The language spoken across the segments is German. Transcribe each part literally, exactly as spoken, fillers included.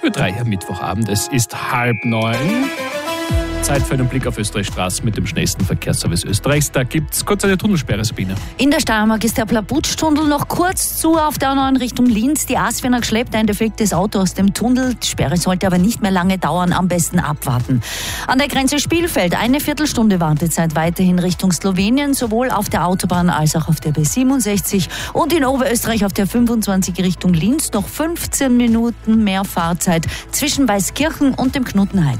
Ö drei am Mittwochabend. Es ist halb neun. Zeit für einen Blick auf Österreichs Straßen mit dem schnellsten Verkehrsservice Österreichs. Da gibt es kurz eine Tunnelsperre, Sabine. In der Steiermark ist der Plabutsch-Tunnel noch kurz zu auf der A neun Richtung Linz. Die A S F I N A schleppt ein defektes Auto aus dem Tunnel. Die Sperre sollte aber nicht mehr lange dauern, am besten abwarten. An der Grenze Spielfeld eine Viertelstunde Wartezeit weiterhin Richtung Slowenien, sowohl auf der Autobahn als auch auf der B siebenundsechzig. Und in Oberösterreich auf der fünfundzwanzig Richtung Linz noch fünfzehn Minuten mehr Fahrzeit zwischen Weißkirchen und dem Knuttenheid.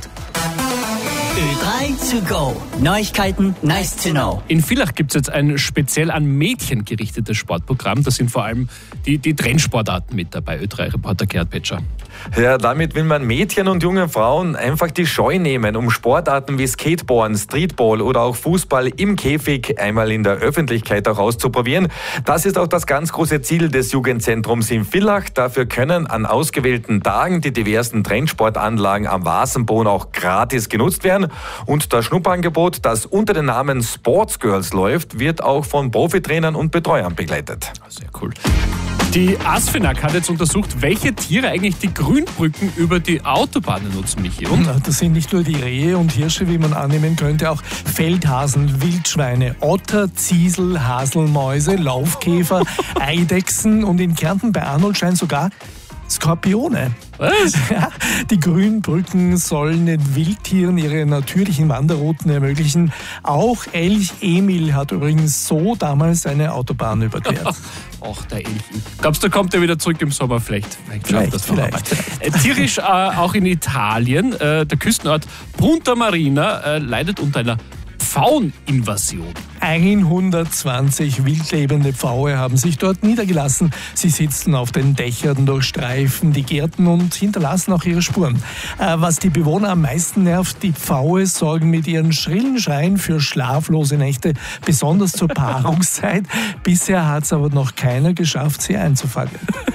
Ö drei to go. Neuigkeiten, nice to know. In Villach gibt es jetzt ein speziell an Mädchen gerichtetes Sportprogramm. Da sind vor allem die, die Trendsportarten mit dabei. Ö drei-Reporter Gerhard Petscher. Ja, damit will man Mädchen und jungen Frauen einfach die Scheu nehmen, um Sportarten wie Skateboarden, Streetball oder auch Fußball im Käfig einmal in der Öffentlichkeit auch auszuprobieren. Das ist auch das ganz große Ziel des Jugendzentrums in Villach. Dafür können an ausgewählten Tagen die diversen Trendsportanlagen am Wasenboden auch gratis genutzt werden. Und das Schnupperangebot, das unter dem Namen Sports Girls läuft, wird auch von Profitrainern und Betreuern begleitet. Sehr cool. Die A S F I N A hat jetzt untersucht, welche Tiere eigentlich die Grünbrücken über die Autobahnen nutzen, Michi. Und? Das sind nicht nur die Rehe und Hirsche, wie man annehmen könnte, auch Feldhasen, Wildschweine, Otter, Ziesel, Haselmäuse, Laufkäfer, Eidechsen und in Kärnten bei Arnoldschein sogar Skorpione. Was? Ja, die Grünbrücken sollen den Wildtieren ihre natürlichen Wanderrouten ermöglichen. Auch Elch Emil hat übrigens so damals eine Autobahn überquert. Ach, der Elch. Glaubst du, kommt er wieder zurück im Sommer? Vielleicht. Vielleicht, vielleicht, das vielleicht, vielleicht. Äh, tierisch äh, auch in Italien. Äh, der Küstenort Punta Marina äh, leidet unter einer Pfaueninvasion. hundertzwanzig wildlebende Pfaue haben sich dort niedergelassen. Sie sitzen auf den Dächern, durchstreifen die Gärten und hinterlassen auch ihre Spuren. Äh, was die Bewohner am meisten nervt, die Pfaue sorgen mit ihren schrillen Schreien für schlaflose Nächte, besonders zur Paarungszeit. Bisher hat es aber noch keiner geschafft, sie einzufangen.